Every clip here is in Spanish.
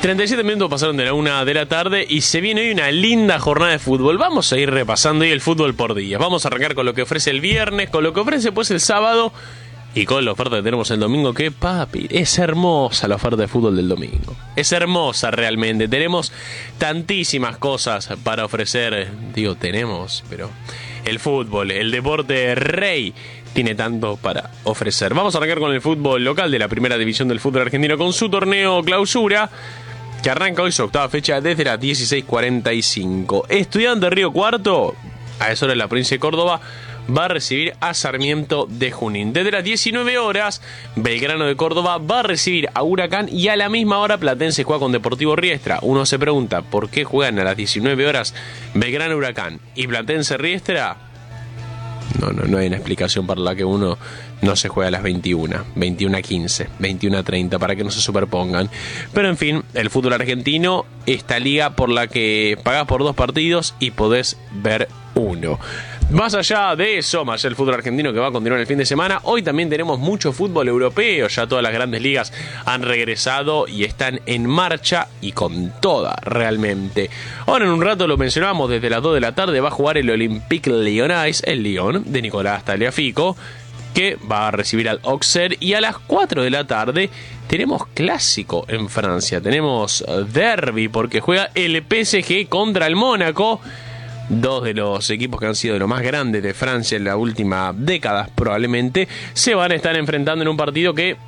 37 minutos pasaron de la 1 de la tarde y se viene hoy una linda jornada de fútbol. Vamos a ir repasando hoy el fútbol por días. Vamos a arrancar con lo que ofrece el viernes, con lo que ofrece pues el sábado y con la oferta que tenemos el domingo, que papi, es hermosa la oferta de fútbol del domingo. Es hermosa realmente. Tenemos tantísimas cosas para ofrecer. Digo, tenemos, pero el fútbol, el deporte rey, tiene tanto para ofrecer. Vamos a arrancar con el fútbol local de la primera división del fútbol argentino con su torneo clausura, que arranca hoy su octava fecha desde las 16:45. Estudiante Río Cuarto, a esa hora en la provincia de Córdoba, va a recibir a Sarmiento de Junín. Desde las 19 horas, Belgrano de Córdoba va a recibir a Huracán y a la misma hora Platense juega con Deportivo Riestra. Uno se pregunta, ¿por qué juegan a las 19 horas Belgrano Huracán y Platense Riestra? No hay una explicación para la que uno no se juega a las 21, 21:15, 21:30, para que no se superpongan. Pero en fin, el fútbol argentino, esta liga por la que pagás por 2 partidos y podés ver uno. Más allá de eso, más allá del fútbol argentino que va a continuar el fin de semana, hoy también tenemos mucho fútbol europeo. Ya todas las grandes ligas han regresado y están en marcha y con toda realmente. Ahora en un rato lo mencionamos, desde las 2 de la tarde va a jugar el Olympique Lyonnais, el Lyon de Nicolás Tagliafico, que va a recibir al Auxerre, y a las 4 de la tarde tenemos clásico en Francia, tenemos derbi porque juega el PSG contra el Mónaco. Dos de los equipos que han sido de lo más grandes de Francia en la última década probablemente se van a estar enfrentando en un partido que,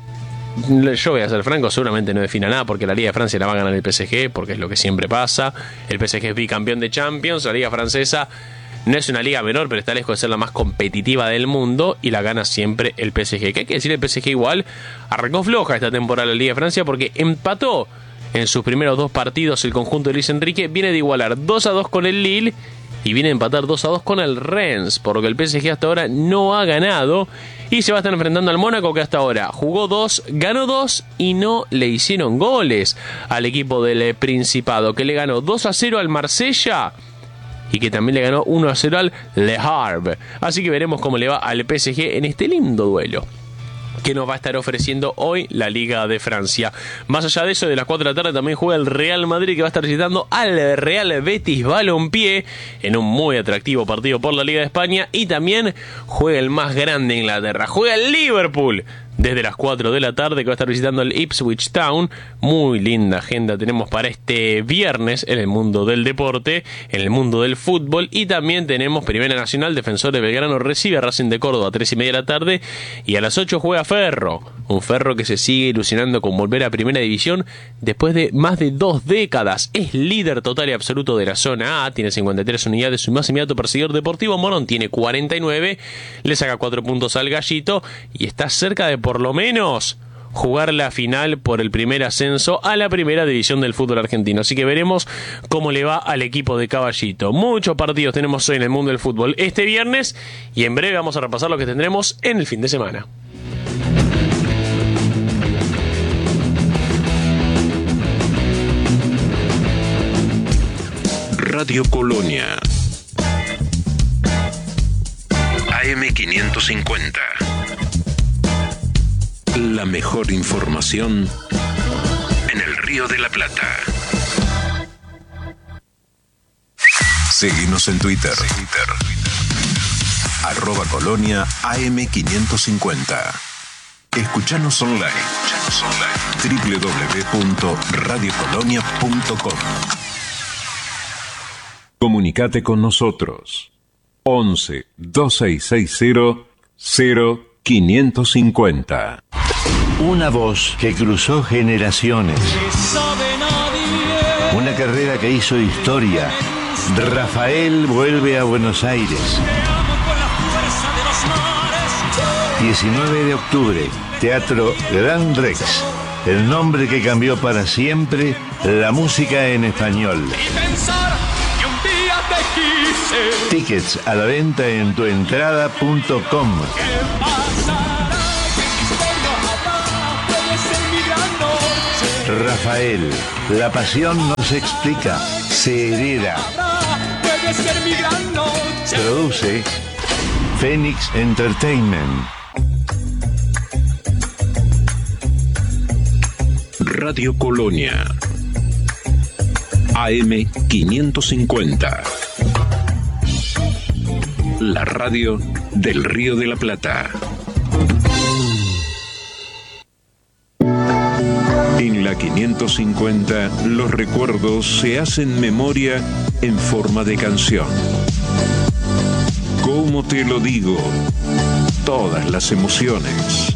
yo voy a ser franco, seguramente no defina nada, porque la Liga de Francia la va a ganar el PSG, porque es lo que siempre pasa. El PSG es bicampeón de Champions. La Liga francesa no es una liga menor, pero está lejos de ser la más competitiva del mundo, y la gana siempre el PSG. ¿Qué hay que decir? El PSG igual arrancó floja esta temporada la Liga de Francia, porque empató en sus primeros 2 partidos el conjunto de Luis Enrique. Viene de igualar 2-2 con el Lille y viene a empatar 2-2 con el Rennes, por lo que el PSG hasta ahora no ha ganado, y se va a estar enfrentando al Mónaco, que hasta ahora jugó 2, ganó 2 y no le hicieron goles al equipo del Principado, que le ganó 2-0 al Marsella y que también le ganó 1-0 al Le Havre. Así que veremos cómo le va al PSG en este lindo duelo que nos va a estar ofreciendo hoy la Liga de Francia. Más allá de eso, de las 4 de la tarde también juega el Real Madrid, que va a estar visitando al Real Betis Balompié en un muy atractivo partido por la Liga de España. Y también juega el más grande de Inglaterra, juega el Liverpool desde las 4 de la tarde, que va a estar visitando el Ipswich Town. Muy linda agenda tenemos para este viernes en el mundo del deporte, en el mundo del fútbol. Y también tenemos Primera Nacional, Defensor de Belgrano recibe a Racing de Córdoba a 3:30 de la tarde, y a las 8 juega Ferro, un Ferro que se sigue ilusionando con volver a Primera División después de más de 2 décadas. Es líder total y absoluto de la zona A, tiene 53 unidades. Su más inmediato perseguidor, Deportivo Morón, tiene 49, le saca 4 puntos al Gallito y está cerca de por lo menos jugar la final por el primer ascenso a la primera división del fútbol argentino. Así que veremos cómo le va al equipo de Caballito. Muchos partidos tenemos hoy en el mundo del fútbol este viernes, y en breve vamos a repasar lo que tendremos en el fin de semana. Radio Colonia AM550. La mejor información en el Río de la Plata. Seguinos en Twitter. @Colonia AM550. Escuchanos online. www.radiocolonia.com. Comunicate con nosotros. 11 2660 0550. Una voz que cruzó generaciones. Una carrera que hizo historia. Rafael vuelve a Buenos Aires. 19 de octubre, Teatro Gran Rex. El nombre que cambió para siempre la música en español. Tickets a la venta en tuentrada.com. Rafael, la pasión no se explica, se hereda. Produce Phoenix Entertainment. Radio Colonia. AM 550. La radio del Río de la Plata. En la 550, los recuerdos se hacen memoria en forma de canción. ¿Cómo te lo digo? Todas las emociones.